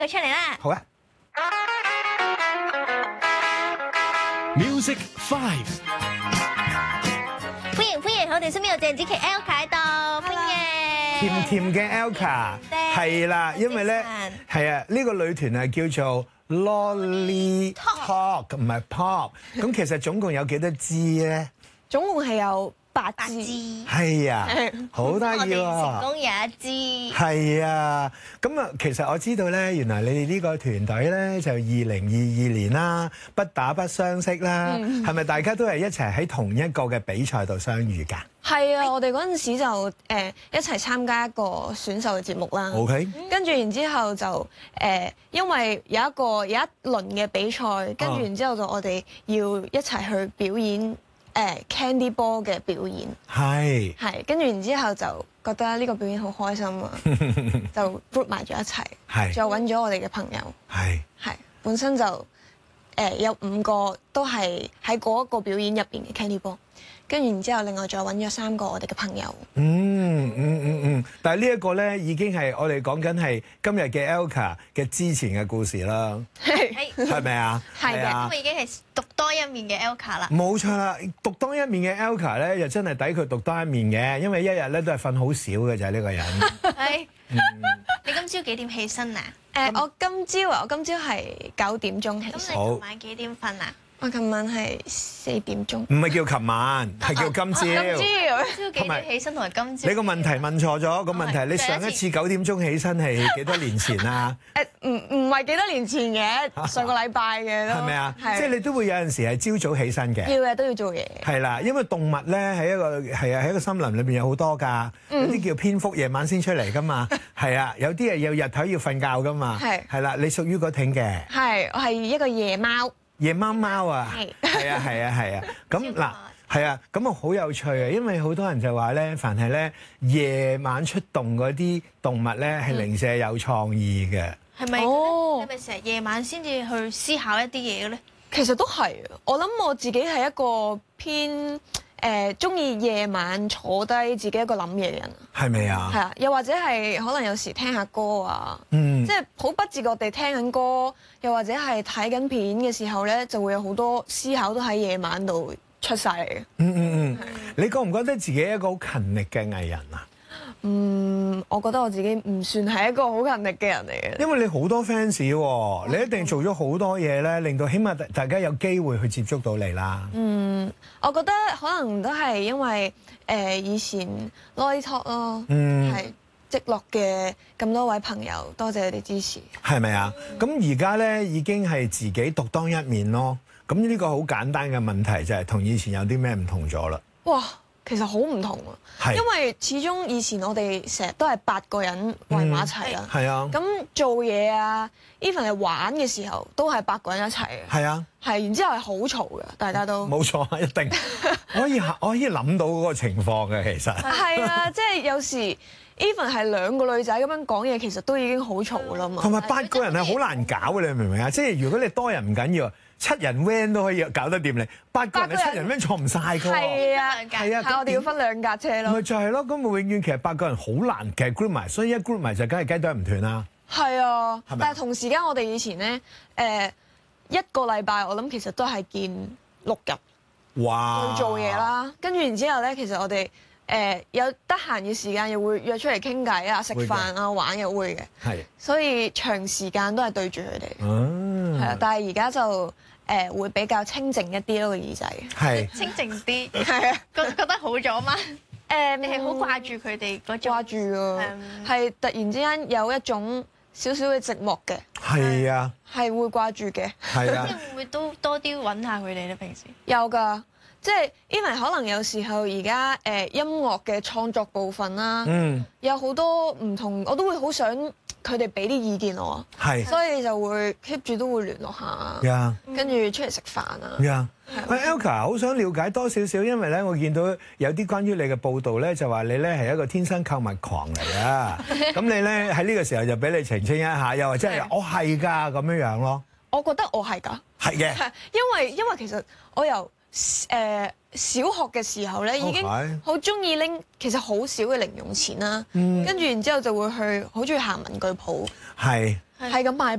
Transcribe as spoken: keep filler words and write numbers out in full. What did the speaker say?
佢出嚟啦！ 好啊 Music Five， 歡迎歡迎，我哋身邊有鄭子琪 Elka 喺度，歡迎。 甜甜嘅 Elka 係啦，因為咧係啊，呢個女團係叫做 Lolly Talk 唔係 Pop。咁其實總共有幾多支咧？ 總共係有八八支， 支。 係啊，好得意成喎！ 功有一支。 係啊，咁啊，其實我知道咧，原來你哋呢個團隊咧就二零二二年啦，不打不相識啦，係咪大家都係一齊喺同一個嘅比賽度相遇㗎係啊，我哋嗰陣時就誒、呃、一齊參加一個選秀嘅節目啦。 ？OK， 跟住然之後就誒、呃，因為有一個有一輪嘅比賽，跟住然之後就我哋要一齊去表演誒、呃、Candy Ball 嘅表演。 係係，跟住然之後就覺得呢個表演好開心啊，就 group 埋咗一齊， 係再揾咗我哋嘅朋友。 係係，本身就誒、呃、有五個都係喺嗰一個表演入邊嘅 Candy Ball。跟住然之後，另外再揾咗三個我哋嘅朋友。 嗯嗯嗯嗯，但係呢一個咧已經係我哋講緊係今日嘅 Elka 嘅之前嘅故事啦， 係係咪啊？ 係嘅啊咁，已經係獨當一面嘅 Elka 啦。 冇錯啦，獨當一面嘅 Elka 咧，又真係抵佢獨當一面嘅，因為一日咧都係瞓好少嘅就係呢個人。 係。你今朝幾點起身啊？ 誒，我今朝啊，我今朝係九點鐘起咁你身。 琴晚幾點瞓啊？ 我琴晚係四點鐘。 唔係叫琴晚，係叫今朝。 今朝朝幾點起身同埋今朝？ 你個問題問錯咗，個問題你上一次九點鐘起身係幾多年前啊？ 誒，唔唔係幾多年前嘅，上個禮拜嘅都係咪啊？ 係即係你都會有陣時係朝早起身嘅。 要嘅都要做嘢。 係啦，因為動物咧喺一個係啊喺一個森林裏邊有好多㗎，有啲叫蝙蝠夜晚先出嚟㗎嘛，係啊，有啲係有日頭要瞓覺㗎嘛， 係係啦，你屬於嗰挺嘅係，我係一個夜貓。 夜貓貓啊， 係係啊係啊係啊，咁嗱係啊，咁啊好有趣啊，因為好多人就話咧，凡係咧夜晚出動嗰啲動物咧係零舍有創意嘅。 係咪？ 哦你咪成日夜晚先至去思考一啲嘢嘅咧？ 其實都係，我諗我自己係一個偏誒中意夜晚坐低自己一個諗嘢嘅人。 係咪係啊？ 啊，又或者係可能有時聽下歌啊， 嗯即係好不自覺地聽緊歌，又或者係睇緊片嘅時候咧，就會有好多思考都喺夜晚度出晒嚟嘅。 嗯嗯嗯，你覺唔覺得自己一個好勤力嘅藝人啊？ 嗯，我覺得我自己唔算係一個好勤力嘅人嚟嘅。 因為你好多 fans 喎，你一定做咗好多嘢咧，令到起碼大大家有機會去接觸到你啦。 嗯，我覺得可能都係因為誒、呃、以前 Lolly Talk 咯， 嗯係積落嘅咁多位朋友，多謝你哋支持。 係咪啊？咁而家咧已經係自己獨當一面咯。咁呢個好簡單嘅問題就係同以前有啲咩唔同咗啦。 哇，其實好唔同啊！ 係因為始終以前我哋成日都係八個人圍埋一齊啦。 係啊， 咁做嘢啊，even 係玩嘅時候都係八個人一齊嘅。 係啊， 係，然之後係好嘈嘅，大家都。 冇錯，一定。我可以我可以諗到嗰個情況嘅，其實。 係啊，即係有時 even 係兩個女仔咁樣講嘢，其實都已經好嘈啦嘛。 同埋八個人係好難搞嘅，你明唔明啊？即係如果你多人唔緊要，七人 van 都可以搞得掂你，八個人嘅七人 van 坐唔晒㗎喎。 係啊， 係啊， 係我哋要分兩架車咯。 咪就係咯，咁咪永遠其實八個人好難嘅 group 埋，所以一 group 埋就梗係雞啄唔斷啦。 係啊， 係咪但係同時間我哋以前咧，誒一個禮拜我諗其實都係見六日哇！ 去做嘢啦，跟住然之後咧，其實我哋誒有得閒嘅時間又會約出嚟傾偈啊、食會嘅飯啊、玩又會嘅， 係所以長時間都係對住佢哋。係啊啊，， 但係而家就誒會比較清靜一啲咯個耳仔。 係清靜啲， 係啊， 覺覺得好咗嗎？ 誒你係好掛住佢哋嗰種掛住啊嗯， 係突然之間有一種少少嘅寂寞嘅， 係啊， 係會掛住嘅。 係啊即係，會唔會都多啲揾下佢哋咧？平時有㗎，即係因為可能有時候而家誒音樂嘅創作部分啦， 嗯， 有好多唔同，我都會好想佢哋俾啲意見我， 係所以就會 keep 住都會聯絡下， 呀跟住出嚟食飯啊。 呀。喂，Elka，好想了解多少少，因為咧我見到有啲關於你嘅報道咧，就話你咧係一個天生購物狂嚟啊。咁你咧喺呢個時候就俾你澄清一下，又或者係係我係㗎咁樣樣咯。 我覺得我係㗎， 係嘅， 係因為因為其實我由誒小學嘅時候咧，已經 Okay. 好中意拎其實好少嘅零用錢啦，跟住然之後就會去好中意行文具鋪， 係。 係咁買